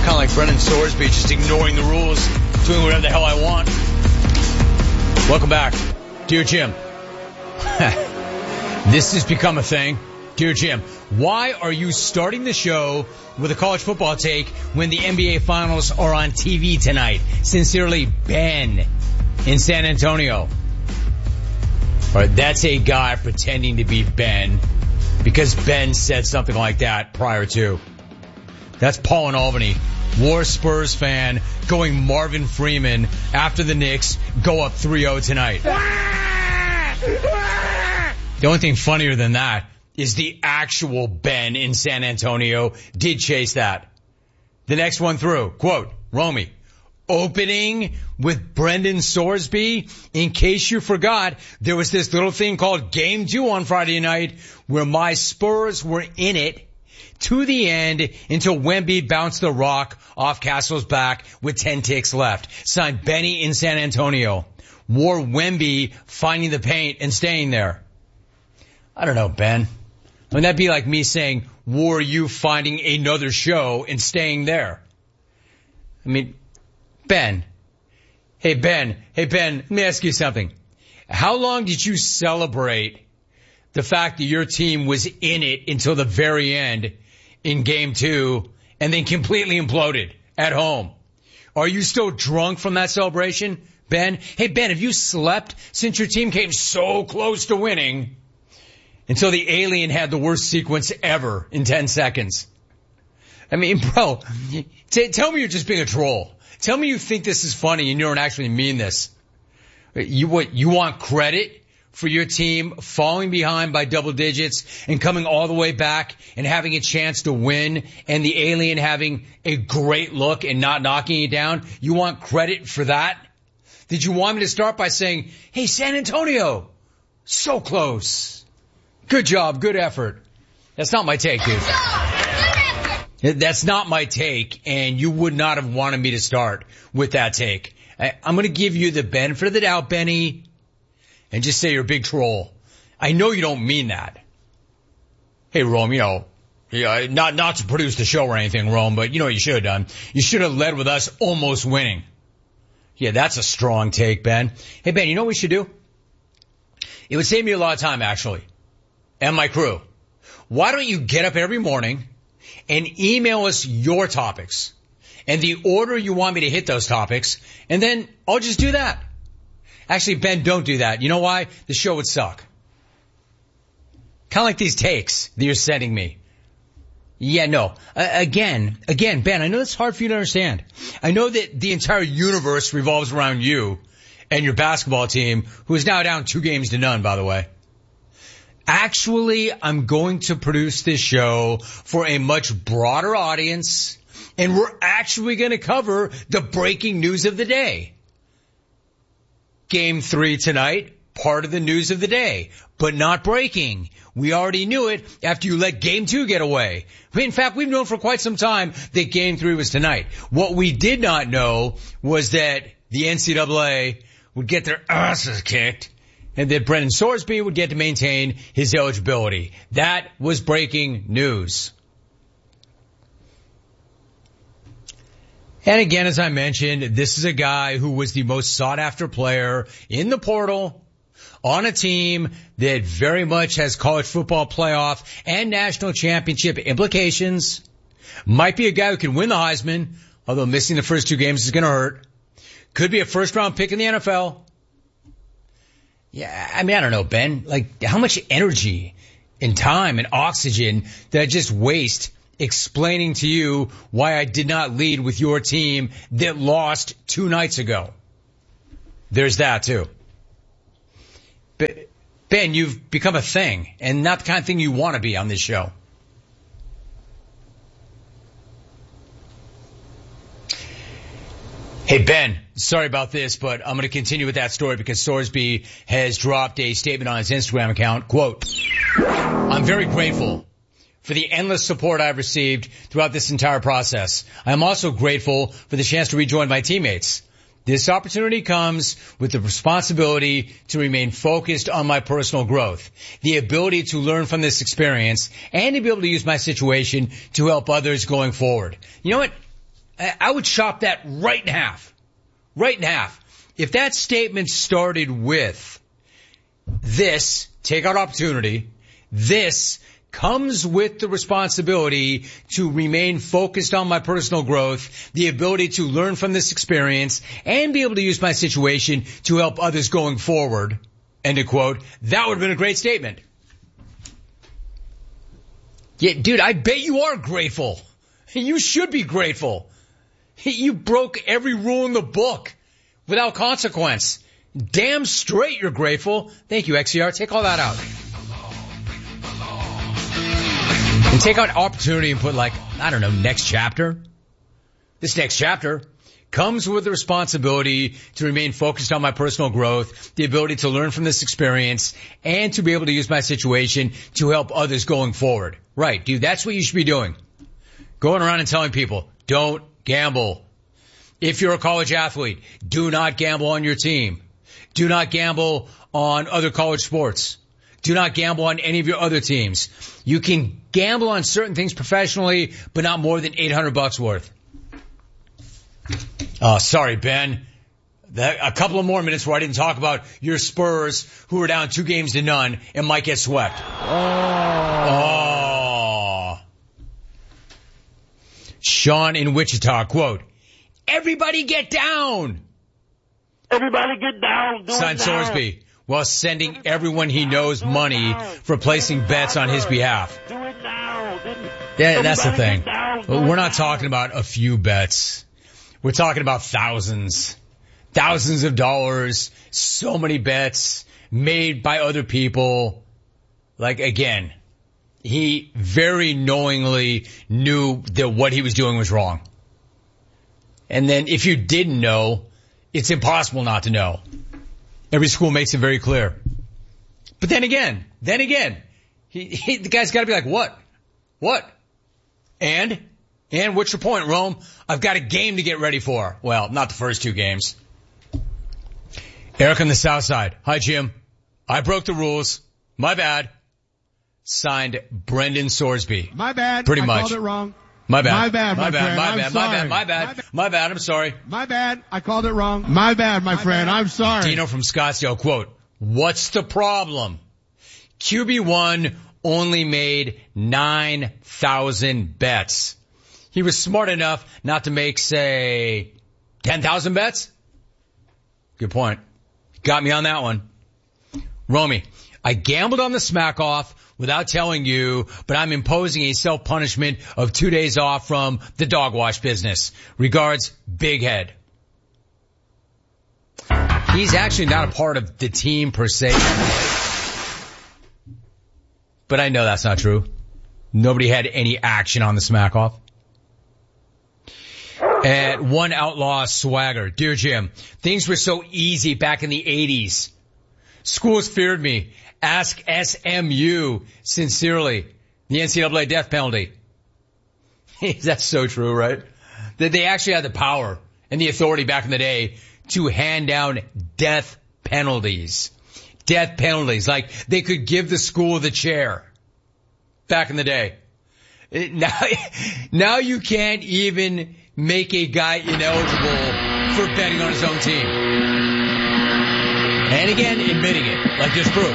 Kind of like Brendan Sorsby, just ignoring the rules, doing whatever the hell I want. Welcome back. Dear Jim. This has become a thing. Dear Jim, why are you starting the show with a college football take when the NBA Finals are on TV tonight? Sincerely, Ben in San Antonio. All right, that's a guy pretending to be Ben because Ben said something like that prior to. That's Paul in Albany, war Spurs fan, going Marvin Freeman after the Knicks go up 3-0 tonight. The only thing funnier than that is the actual Ben in San Antonio did chase that. The next one through, quote, Romy, opening with Brendan Sorsby. In case you forgot, there was this little thing called Game 2 on Friday night where my Spurs were in it to the end until Wemby bounced the rock off Castle's back with 10 ticks left. Signed Benny in San Antonio. Wore Wemby finding the paint and staying there. I don't know, Ben. I mean, that'd be like me saying, were you finding another show and staying there? I mean, Ben. Hey, Ben, let me ask you something. How long did you celebrate the fact that your team was in it until the very end in Game 2 and then completely imploded at home? Are you still drunk from that celebration, Ben? Hey, Ben, have you slept since your team came so close to winning until the alien had the worst sequence ever in 10 seconds? I mean, bro, tell me you're just being a troll. Tell me you think this is funny and you don't actually mean this. You want credit for your team falling behind by double digits and coming all the way back and having a chance to win and the alien having a great look and not knocking it down? You want credit for that? Did you want me to start by saying, hey, San Antonio, so close. Good job, good effort. That's not my take, dude. That's not my take, and you would not have wanted me to start with that take. I'm going to give you the benefit of the doubt, Benny, and just say you're a big troll. I know you don't mean that. Hey, Rome, not to produce the show or anything, Rome, but you know what you should have done? You should have led with us almost winning. Yeah, that's a strong take, Ben. Hey, Ben, you know what we should do? It would save me a lot of time, actually. And my crew. Why don't you get up every morning and email us your topics and the order you want me to hit those topics, and then I'll just do that. Actually, Ben, don't do that. You know why? The show would suck. Kind of like these takes that you're sending me. Yeah, no. Again, Ben, I know it's hard for you to understand. I know that the entire universe revolves around you and your basketball team, who is now down 2-0, by the way. Actually, I'm going to produce this show for a much broader audience, and we're actually going to cover the breaking news of the day. Game 3 tonight, part of the news of the day, but not breaking. We already knew it after you let Game 2 get away. In fact, we've known for quite some time that Game 3 was tonight. What we did not know was that the NCAA would get their asses kicked and that Brendan Sorsby would get to maintain his eligibility. That was breaking news. And again, as I mentioned, this is a guy who was the most sought-after player in the portal on a team that very much has college football playoff and national championship implications. Might be a guy who can win the Heisman, although missing the first 2 games is going to hurt. Could be a first-round pick in the NFL. Yeah, I mean, I don't know, Ben. Like, how much energy and time and oxygen did I just waste explaining to you why I did not lead with your team that lost 2 nights ago? There's that, too. But, Ben, you've become a thing, and not the kind of thing you want to be on this show. Hey, Ben, sorry about this, but I'm going to continue with that story because Sorsby has dropped a statement on his Instagram account. Quote, I'm very grateful for the endless support I've received throughout this entire process. I am also grateful for the chance to rejoin my teammates. This opportunity comes with the responsibility to remain focused on my personal growth, the ability to learn from this experience, and to be able to use my situation to help others going forward. You know what? I would chop that right in half. Right in half. If that statement started with this, take out opportunity, this comes with the responsibility to remain focused on my personal growth, the ability to learn from this experience, and be able to use my situation to help others going forward, end of quote, that would have been a great statement. Yeah, dude, I bet you are grateful. You should be grateful. You broke every rule in the book without consequence. Damn straight you're grateful. Thank you, XCR. Take all that out. And take out opportunity and put next chapter. This next chapter comes with the responsibility to remain focused on my personal growth, the ability to learn from this experience, and to be able to use my situation to help others going forward. Right, dude, that's what you should be doing. Going around and telling people, don't gamble. If you're a college athlete, do not gamble on your team. Do not gamble on other college sports. Do not gamble on any of your other teams. You can gamble on certain things professionally, but not more than $800 worth. Sorry, Ben. A couple of more minutes where I didn't talk about your Spurs, who are down 2-0 and might get swept. Oh. Sean in Wichita, quote, everybody get down. Everybody get down. Son Sorsby, while sending everyone he knows money for placing bets on his behalf. Do it now. Yeah, that's the thing. We're not talking about a few bets. We're talking about thousands of dollars, so many bets made by other people. Like, again, he very knowingly knew that what he was doing was wrong. And then if you didn't know, it's impossible not to know. Every school makes it very clear. But then again, the guy's got to be like, what? And what's your point, Rome? I've got a game to get ready for. Well, not the first two games. Eric on the south side. Hi, Jim. I broke the rules. My bad. Signed, Brendan Sorsby. My bad. Pretty much. I called it wrong. My bad. My bad, my friend. My bad. I'm sorry. My bad. I called it wrong. My bad, my friend. I'm sorry. Dino from Scottsdale, quote, what's the problem? QB1 only made 9,000 bets. He was smart enough not to make, say, 10,000 bets? Good point. Got me on that one. Romy, I gambled on the smack off without telling you, but I'm imposing a self-punishment of 2 days off from the dog wash business. Regards, Big Head. He's actually not a part of the team per se. But I know that's not true. Nobody had any action on the smack off. At One Outlaw Swagger. Dear Jim, things were so easy back in the 80s. Schools feared me. Ask SMU. Sincerely. The NCAA death penalty. That's so true, right? That they actually had the power and the authority back in the day to hand down death penalties. Death penalties. Like they could give the school the chair back in the day. Now you can't even make a guy ineligible for betting on his own team. And again, admitting it, like there's proof.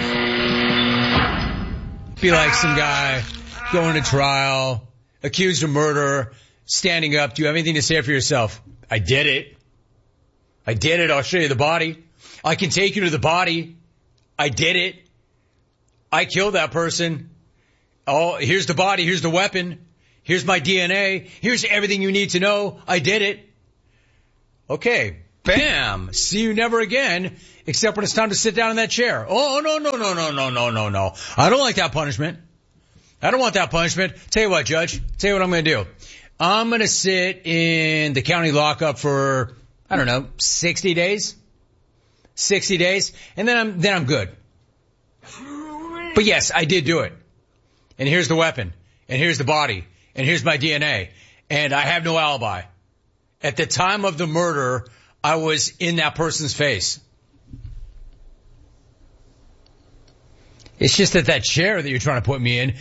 Be like some guy going to trial, accused of murder, standing up. Do you have anything to say for yourself? I did it. I'll show you the body. I can take you to the body. I did it. I killed that person. Oh, here's the body. Here's the weapon. Here's my DNA. Here's everything you need to know. I did it. Okay. Bam. See you never again, except when it's time to sit down in that chair. Oh, no. I don't like that punishment. I don't want that punishment. Tell you what, Judge. Tell you what I'm going to do. I'm going to sit in the county lockup for, 60 days. 60 days. And then I'm good. But yes, I did do it. And here's the weapon. And here's the body. And here's my DNA. And I have no alibi. At the time of the murder, I was in that person's face. It's just that chair that you're trying to put me in